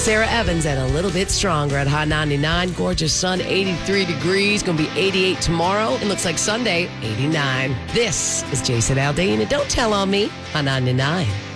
Sarah Evans and a little bit stronger at Hot 99. Gorgeous sun, 83 degrees. Going to be 88 tomorrow. It looks like Sunday, 89. This is Jason Aldean. And don't tell on me, Hot 99.